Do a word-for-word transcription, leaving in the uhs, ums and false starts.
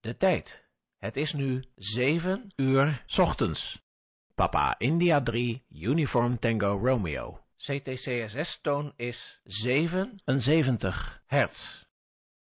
de tijd. Het is nu zeven uur 's ochtends. Papa India drie, Uniform Tango Romeo. C T C S S-toon is zevenenzeventig hertz.